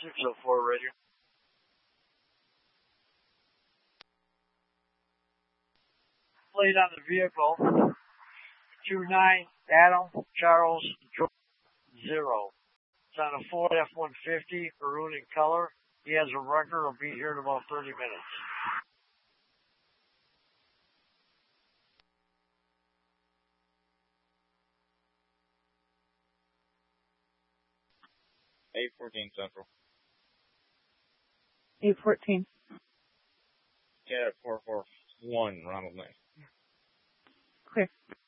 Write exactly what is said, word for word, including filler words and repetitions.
six oh four radio. Plate on the vehicle, two nine Adam Charles zero. It's on a Ford F one fifty, maroon in color. He has a record. He'll be here in about thirty minutes. eight fourteen Central. eight fourteen. Cat four four one, Ronald Lane. Clear.